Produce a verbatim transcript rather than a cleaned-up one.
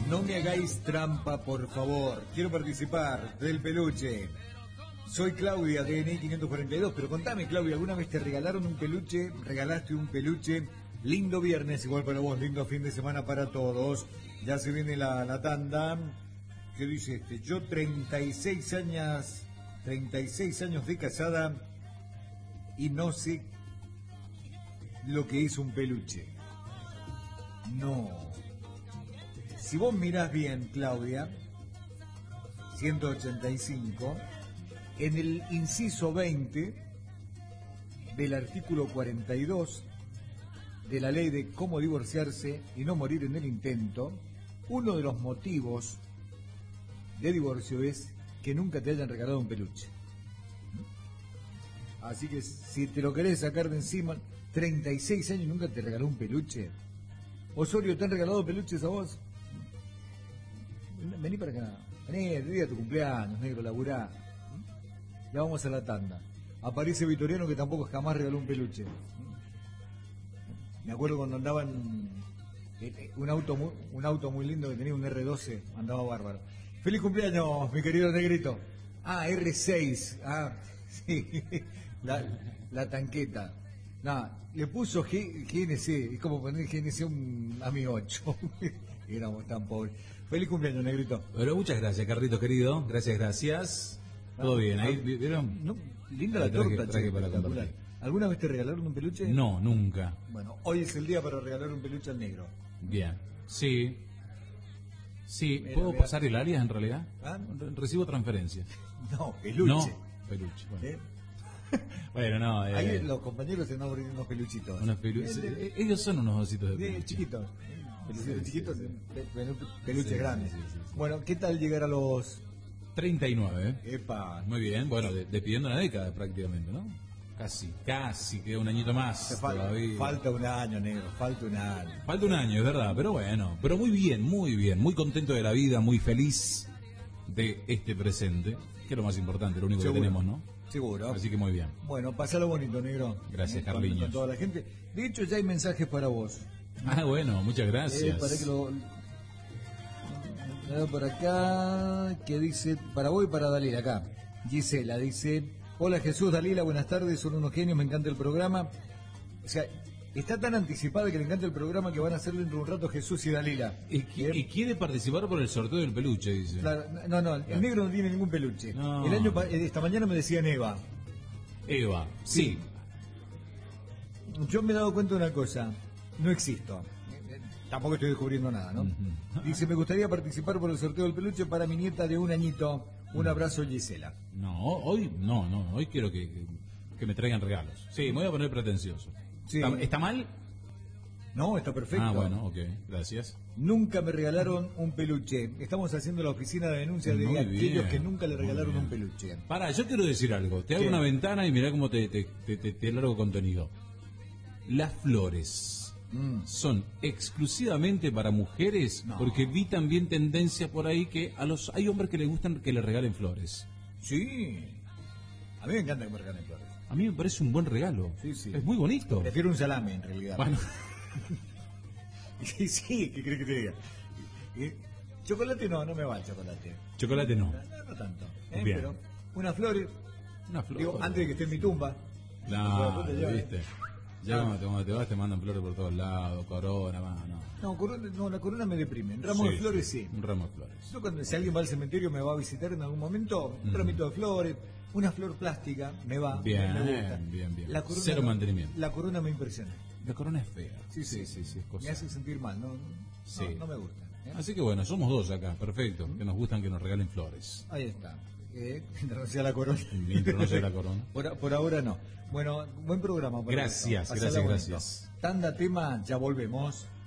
No me hagáis trampa, por favor. Quiero participar del peluche. Soy Claudia, D N I quinientos cuarenta y dos. Pero contame, Claudia, ¿alguna vez te regalaron un peluche? ¿Regalaste un peluche? Lindo viernes, igual para vos, lindo fin de semana para todos. Ya se viene la, la tanda. ¿Qué dice este? Yo treinta y seis años, treinta y seis años de casada y no sé lo que es un peluche. No. Si vos mirás bien, Claudia, ciento ochenta y cinco, en el inciso veinte del artículo cuarenta y dos de la ley de cómo divorciarse y no morir en el intento, uno de los motivos de divorcio es que nunca te hayan regalado un peluche. Así que si te lo querés sacar de encima, treinta y seis años y nunca te regaló un peluche. Osorio, ¿te han regalado peluches a vos? Vení para acá. Vení, el día de tu cumpleaños, negro, laburá. Ya vamos a la tanda. Aparece Vitoriano, que tampoco jamás regaló un peluche. Me acuerdo cuando andaban un auto muy, un auto muy lindo que tenía un erre doce, andaba bárbaro. Feliz cumpleaños, mi querido negrito. Ah, erre seis. Ah, sí. La, la tanqueta. Nada, le puso G, G N C, es como poner G N C a un a mi ocho. Éramos tan pobres. Feliz cumpleaños, negrito. Pero muchas gracias, Carlitos querido. Gracias, gracias. Todo Ah, bien, ahí ah, vieron. No, linda la Traje- torta, traje che, para espectacular. compartir. ¿Alguna vez te regalaron un peluche? No, nunca. Bueno, hoy es el día para regalar un peluche al negro. Bien. Sí. Sí, Mira, ¿puedo mira. pasar el área en realidad? ¿Ah? Re- Recibo transferencia. No, peluche. No, peluche. Bueno, ¿Eh? bueno no. Eh, Ahí los compañeros se van abriendo unos peluchitos. unos pelu- Eh, eh, Ellos son unos ositos de de- de peluche. chiquitos. Peluchitos Sí, chiquitos, sí, sí. pe- pe- peluches Sí, grandes. sí, sí, sí. Bueno, ¿qué tal llegar a los... treinta y nueve. Epa, Muy bien, bueno, de- despidiendo una década prácticamente, ¿no? Casi, casi, queda un añito más. te falta, todavía. falta un año, negro, falta un año. Falta un año, es verdad, pero bueno, pero muy bien, muy bien, muy contento de la vida, muy feliz de este presente, que es lo más importante, lo único Seguro. que tenemos, ¿no? Seguro. Así que muy bien. Bueno, pasalo bonito, negro. Gracias, Eh, con- Carliños. Con toda la gente. De hecho, ya hay mensajes para vos. Ah, bueno, muchas Eh, gracias. para que lo... Eh, por acá, que dice, para vos y para Dalila, acá. Gisela dice, hola Jesús, Dalila, buenas tardes, son unos genios, me encanta el programa. O sea, está tan anticipada que le encanta el programa que van a hacerlo dentro de un rato Jesús y Dalila. Y, qui- y quiere participar por el sorteo del peluche, dice. Claro, no, no, el negro no tiene ningún peluche. No. El año pa- eh, esta mañana me decían Eva. Eva, sí. Yo me he dado cuenta de una cosa, no existo. Eh, eh, Tampoco estoy descubriendo nada, ¿no? Ujú. Dice, me gustaría participar por el sorteo del peluche para mi nieta de un añito. Un Mm. abrazo, Gisela. No, hoy no, no, hoy quiero que, que, que me traigan regalos. Sí, me voy a poner pretencioso. Sí. ¿Está, está mal? No, está perfecto. Ah, bueno, ok, gracias. Nunca me regalaron un peluche. Estamos haciendo la oficina de denuncia de Muy aquellos bien, que nunca le muy regalaron bien. un peluche. Pará, yo quiero decir algo. Te hago ¿Qué? una ventana y mirá cómo te, te, te, te- te largo contenido. Las flores Mm. son exclusivamente para mujeres, No. porque vi también tendencias por ahí que a los hay hombres que les gustan que les regalen flores. Sí. A mí me encanta que me regalen flores. A mí me parece un buen regalo. Sí, sí. Es muy bonito. Prefiero un salame, en realidad. Bueno, Sí, sí, ¿qué crees que te diga? Eh, Chocolate no, no me va el chocolate. chocolate no. No, no tanto. ¿eh? Bien. Pero unas flores, Una flor. digo, antes de que esté en mi tumba. No, Después te lleva, viste. Ya Ah. cuando te, cuando te vas te mandan flores por todos lados, corona, va, no. No, corona- no, la corona me deprime. En ramos Sí, de flores sí. Un ramo de flores. Yo cuando si alguien va al cementerio me va a visitar en algún momento, un Ujú. ramito de flores, una flor plástica, me va, Bien, me gusta. bien, bien. La corona Cero no, mantenimiento. La corona me impresiona. La corona es fea. Sí, sí, sí, sí, es cosa. Me hace sentir mal, no, no, Sí. no me gusta. ¿eh? Así que bueno, somos dos acá, perfecto, que nos gustan que nos regalen flores. Ahí está. Eh, mientras no sea la corona. Mientras no sea la corona. Por, por ahora no. Bueno, buen programa. por Gracias, esto. Pasala gracias, bonito. gracias. Tanda tema, ya volvemos.